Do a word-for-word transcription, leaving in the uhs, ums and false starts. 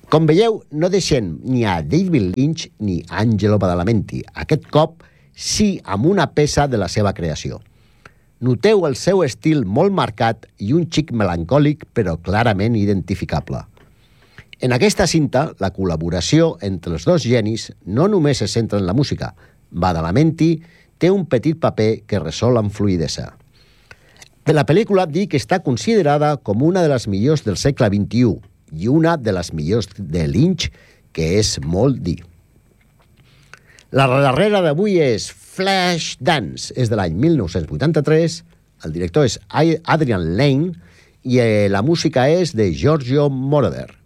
Com veieu, no deixem ni a David Lynch ni a Angelo Badalamenti. Aquest cop sí amb una peça de la seva creació. Noteu el seu estil molt marcat i un xic melancòlic però clarament identificable. En aquesta cinta, la col·laboració entre els dos genis no només se centra en la música. Badalamenti té un petit paper que resol amb fluïdesa. De la pel·lícula dic que està considerada com una de les millors del segle vint-i-u i una de les millors de Lynch, que és molt dir. La darrera d'avui és Flashdance, és de l'any mil nou-cents vuitanta-tres, el director és Adrian Lyne i la música és de Giorgio Moroder.